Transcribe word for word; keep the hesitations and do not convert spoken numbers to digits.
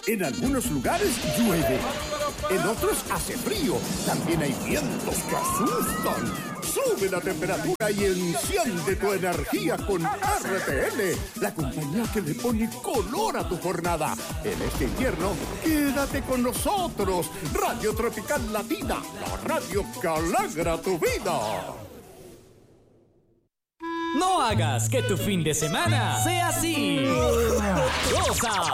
En algunos lugares llueve. En otros hace frío. También hay vientos que asustan. Sube la temperatura y enciende tu energía con R T L, la compañía que le pone color a tu jornada. En este invierno, quédate con nosotros. Radio Tropical Latina, la radio que alegra tu vida. No hagas que tu fin de semana sea así. Goza